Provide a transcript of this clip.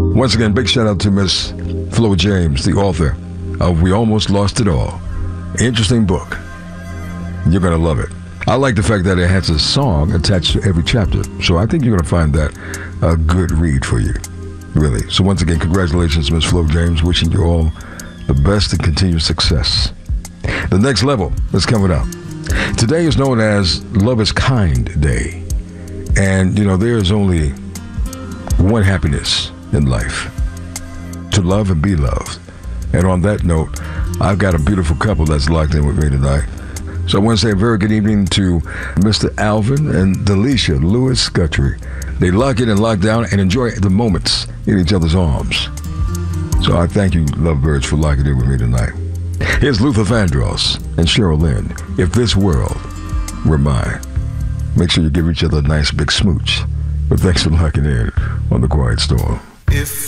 Once again, big shout out to Miss Flo James, the author of We Almost Lost It All. Interesting book. You're going to love it. I like the fact that it has a song attached to every chapter. So I think you're going to find that a good read for you. Really. So once again, congratulations, Miss Flo James. Wishing you all the best and continued success. The next level is coming up. Today is known as Love is Kind Day. And, you know, there is only one happiness in life: to love and be loved. And on that note, I've got a beautiful couple that's locked in with me tonight. So I want to say a very good evening to Mr. Alvin and Delisha Lewis Guthrie. They lock in and lock down and enjoy the moments in each other's arms. So I thank you, lovebirds, for locking in with me tonight. Here's Luther Vandross and Cheryl Lynn, If This World Were Mine. Make sure you give each other a nice big smooch. But thanks for locking in on The Quiet Storm. If